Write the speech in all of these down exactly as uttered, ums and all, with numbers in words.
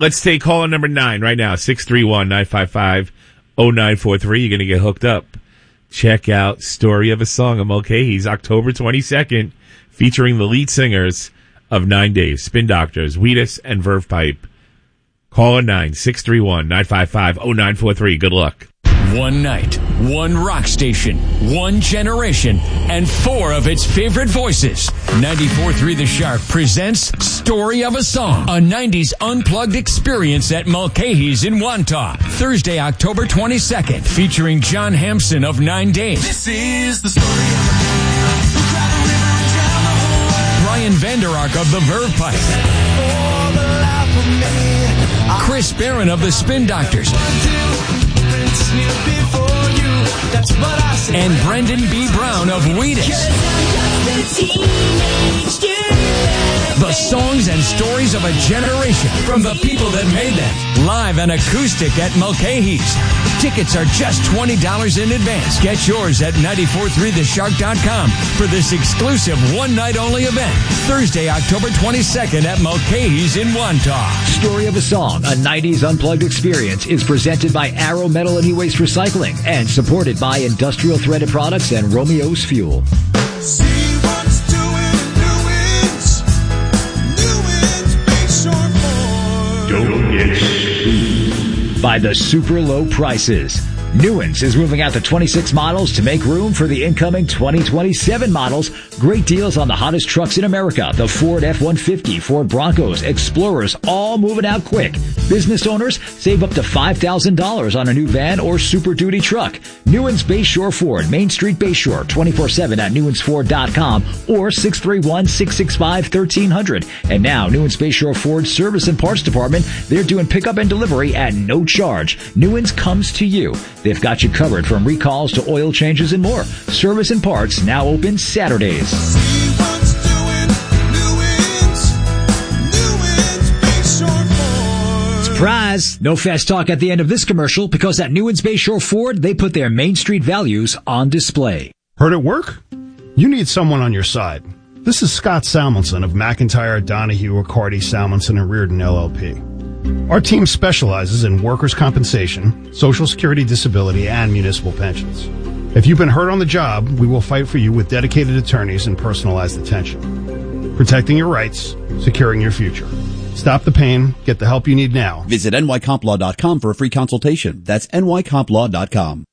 let's take caller number nine right now, six three one, nine five five, oh nine four three. You're going to get hooked up. Check out Story of a Song of Mulcahy's, October twenty-second, featuring the lead singers of Nine Days, Spin Doctors, Wheatus, and Verve Pipe. Caller nine, six three one, nine five five, oh nine four three. Good luck. One night, one rock station, one generation, and four of its favorite voices. ninety-four point three The Shark presents Story of a Song, a nineties unplugged experience at Mulcahy's in Wantagh. Thursday, October twenty-second, featuring John Hampson of Nine Days. This is the story of a man who cried a river and drowned the whole world. Brian Vander Ark of the Verve Pipe. For the life of me, Chris Barron of the Spin Doctors. And Brendan B. Brown of Wheatus. The songs and stories of a generation from the people that made them. Live and acoustic at Mulcahy's. Tickets are just twenty dollars in advance. Get yours at nine four three the shark dot com for this exclusive one-night-only event. Thursday, October twenty-second at Mulcahy's in Wantagh. Story of a Song, a nineties unplugged experience, is presented by Arrow Metal and E-Waste Recycling and supported by Industrial Threaded Products and Romeo's Fuel. see what's doing Newins, Newins Bayshore Ford. Don't get screwed by the super low prices. Newens is moving out the twenty-six models to make room for the incoming twenty twenty-seven models. Great deals on the hottest trucks in America. The Ford F one fifty, Ford Broncos, Explorers, all moving out quick. Business owners save up to five thousand dollars on a new van or Super Duty truck. Newens Bayshore Ford, Main Street Bayshore, twenty-four seven at newens ford dot com or six three one, six six five, one three zero zero. And now, Newens Bayshore Ford Service and Parts Department, they're doing pickup and delivery at no charge. Newens comes to you. They've got you covered from recalls to oil changes and more. Service and parts now open Saturdays. See what's doing Newins, Newins Bayshore Ford. Surprise! No fast talk at the end of this commercial because at Newens Bayshore Ford, they put their Main Street values on display. Heard at work? You need someone on your side. This is Scott Salmonson of McIntyre, Donahue, Riccardi, Salmonson, and Reardon L L P. Our team specializes in workers' compensation, Social Security disability, and municipal pensions. If you've been hurt on the job, we will fight for you with dedicated attorneys and personalized attention. Protecting your rights, securing your future. Stop the pain, get the help you need now. Visit N Y comp law dot com for a free consultation. That's N Y comp law dot com.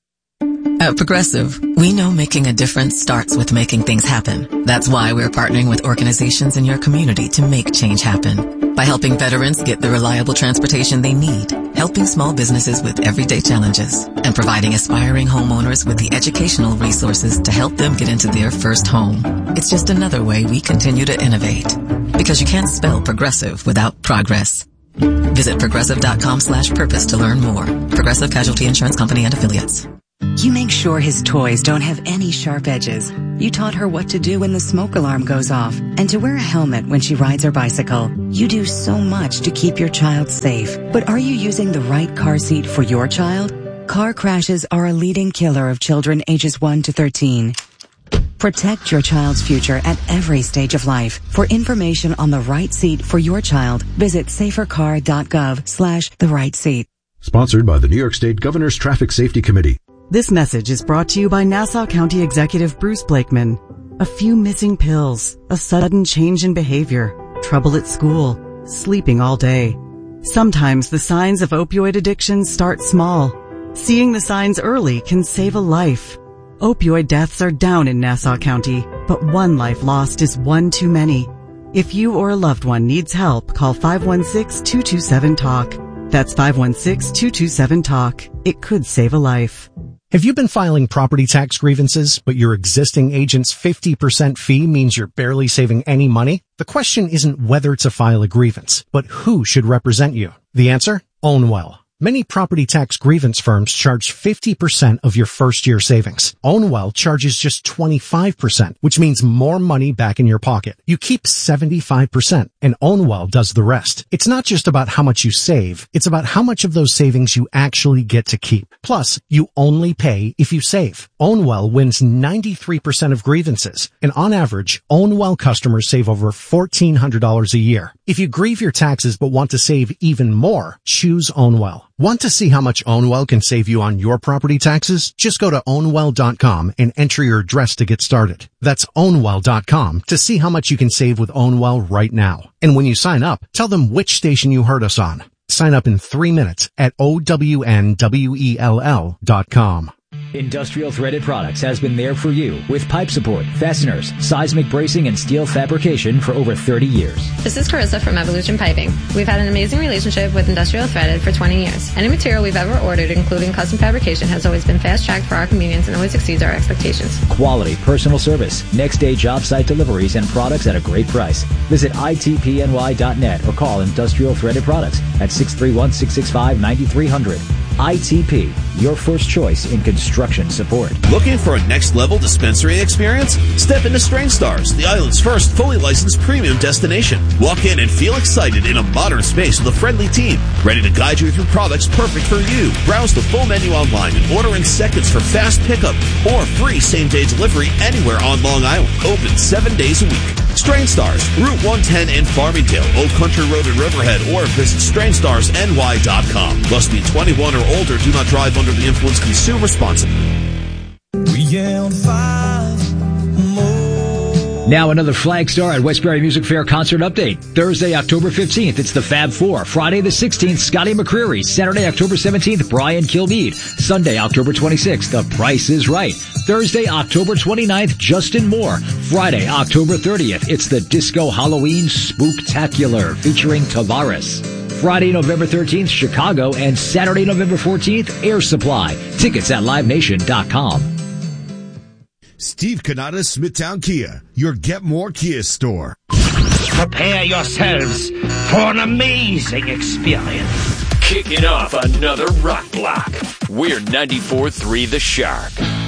At Progressive, we know making a difference starts with making things happen. That's why we're partnering with organizations in your community to make change happen. By helping veterans get the reliable transportation they need, helping small businesses with everyday challenges, and providing aspiring homeowners with the educational resources to help them get into their first home. It's just another way we continue to innovate. Because you can't spell progressive without progress. Visit progressive dot com slash purpose to learn more. Progressive Casualty Insurance Company and Affiliates. You make sure his toys don't have any sharp edges. You taught her what to do when the smoke alarm goes off and to wear a helmet when she rides her bicycle. You do so much to keep your child safe. But are you using the right car seat for your child? Car crashes are a leading killer of children ages one to thirteen. Protect your child's future at every stage of life. For information on the right seat for your child, visit safer car dot gov slash the right seat. Sponsored by the New York State Governor's Traffic Safety Committee. This message is brought to you by Nassau County Executive Bruce Blakeman. A few missing pills, a sudden change in behavior, trouble at school, sleeping all day. Sometimes the signs of opioid addiction start small. Seeing the signs early can save a life. Opioid deaths are down in Nassau County, but one life lost is one too many. If you or a loved one needs help, call five one six, two two seven, talk. That's five one six, two two seven, talk. It could save a life. Have you been filing property tax grievances, but your existing agent's fifty percent fee means you're barely saving any money? The question isn't whether to file a grievance, but who should represent you. The answer? Ownwell. Many property tax grievance firms charge fifty percent of your first year savings. Ownwell charges just twenty-five percent, which means more money back in your pocket. You keep seventy-five percent, and Ownwell does the rest. It's not just about how much you save, it's about how much of those savings you actually get to keep. Plus, you only pay if you save. Ownwell wins ninety-three percent of grievances, and on average, Ownwell customers save over fourteen hundred dollars a year. If you grieve your taxes but want to save even more, choose Ownwell. Want to see how much Ownwell can save you on your property taxes? Just go to ownwell dot com and enter your address to get started. That's ownwell dot com to see how much you can save with Ownwell right now. And when you sign up, tell them which station you heard us on. Sign up in three minutes at O W N W E L L dot com. Industrial Threaded Products has been there for you with pipe support, fasteners, seismic bracing, and steel fabrication for over thirty years. This is Carissa from Evolution Piping. We've had an amazing relationship with Industrial Threaded for twenty years. Any material we've ever ordered, including custom fabrication, has always been fast-tracked for our convenience and always exceeds our expectations. Quality, personal service, next-day job site deliveries, and products at a great price. Visit I T P N Y dot net or call Industrial Threaded Products at six three one, six six five, nine three zero zero. I T P, your first choice in construction support. Looking for a next-level dispensary experience? Step into Strange Stars, the island's first fully licensed premium destination. Walk in and feel excited in a modern space with a friendly team, ready to guide you through products perfect for you. Browse the full menu online and order in seconds for fast pickup or free same-day delivery anywhere on Long Island. Open seven days a week. Strange Stars, Route one ten in Farmingdale, Old Country Road in Riverhead, or visit strange stars N Y dot com. Must be twenty-one or older. Do not drive under the influence. Consume responsibly. We yelled five more. Now another Flag Star at Westbury Music Fair concert update. Thursday, October fifteenth, it's the Fab Four. Friday the sixteenth, Scotty McCreery. Saturday, October seventeenth, Brian Kilmeade. Sunday, October twenty-sixth, The Price is Right. Thursday, October twenty-ninth, Justin Moore. Friday, October thirtieth, it's the Disco Halloween Spooktacular featuring Tavares. Friday, November thirteenth, Chicago, and Saturday, November fourteenth, Air Supply. Tickets at live nation dot com. Steve Cannata, Smithtown Kia, your Get More Kia store. Prepare yourselves for an amazing experience. Kicking off another rock block. We're ninety-four point three The Shark.